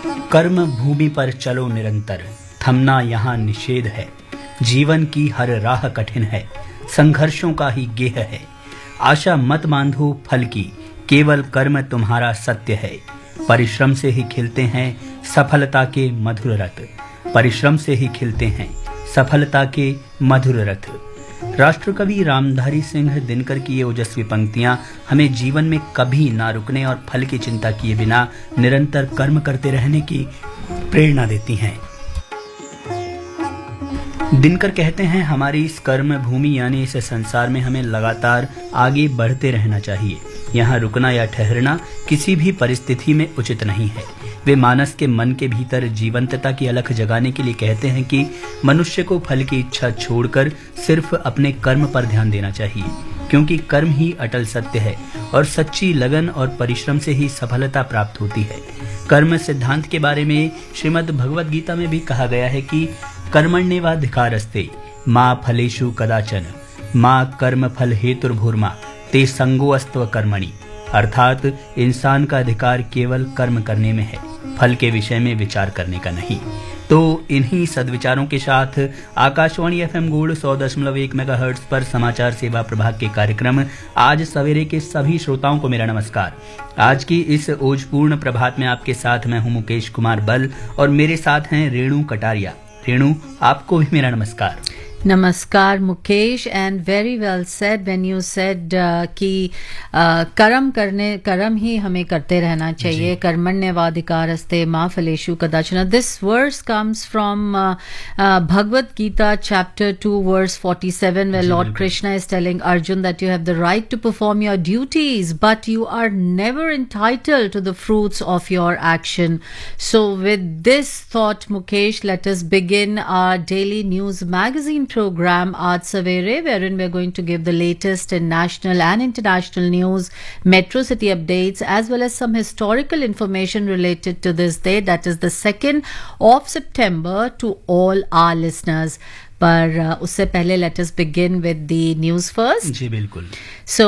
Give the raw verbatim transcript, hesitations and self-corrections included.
कर्म भूमि पर चलो निरंतर, थमना यहाँ निषेध है। जीवन की हर राह कठिन है, संघर्षों का ही गेह है। आशा मत बांधो फल की, केवल कर्म तुम्हारा सत्य है। परिश्रम से ही खिलते हैं सफलता के मधुर रथ, परिश्रम से ही खिलते हैं सफलता के मधुर रथ। राष्ट्रकवि रामधारी सिंह दिनकर की ये ओजस्वी पंक्तियां हमें जीवन में कभी ना रुकने और फल की चिंता किए बिना निरंतर कर्म करते रहने की प्रेरणा देती हैं। दिनकर कहते हैं, हमारी इस कर्म भूमि यानी इस संसार में हमें लगातार आगे बढ़ते रहना चाहिए। यहाँ रुकना या ठहरना किसी भी परिस्थिति में उचित नहीं है। वे मानस के मन के भीतर जीवंतता की अलख जगाने के लिए कहते हैं कि मनुष्य को फल की इच्छा छोड़कर सिर्फ अपने कर्म पर ध्यान देना चाहिए, क्योंकि कर्म ही अटल सत्य है और सच्ची लगन और परिश्रम से ही सफलता प्राप्त होती है। कर्म सिद्धांत के बारे में श्रीमद् भगवद गीता में भी कहा गया है कि कर्मण्येवाधिकारस्ते मा फलेषु कदाचन मा कर्म फल हेतुर्भूर्मा ते संगोऽस्त्व कर्मणि। अर्थात इंसान का अधिकार केवल कर्म करने में है, फल के विषय में विचार करने का नहीं। तो इन्हीं सद्विचारों के साथ आकाशवाणी एफएम गोल्ड सौ दशमलव एक मेगाहर्ट्ज पर समाचार सेवा प्रभाग के कार्यक्रम आज सवेरे के सभी श्रोताओं को मेरा नमस्कार। आज की इस ओजपूर्ण प्रभात में आपके साथ मैं हूं मुकेश कुमार बल और मेरे साथ हैं रेणु कटारिया। रेणु, आपको भी मेरा नमस्कार। नमस्कार Mukesh, and very well said when you said कि uh, कर्म करने कर्म ही हमें करते रहना चाहिए। कर्मण्येवाधिकारस्ते मा फलेषु कदाचन। This verse comes from Bhagavad Gita chapter two verse forty-seven, where Lord Krishna is telling Arjun that you have the right to perform your duties, but you are never entitled to the fruits of your action. So with this thought, Mukesh, let us begin our daily news magazine program Aaj Savere, wherein we're going to give the latest in national and international news, metro city updates, as well as some historical information related to this day, that is the second of September, to all our listeners. पर uh, उससे पहले let us begin with the news first. जी बिल्कुल। So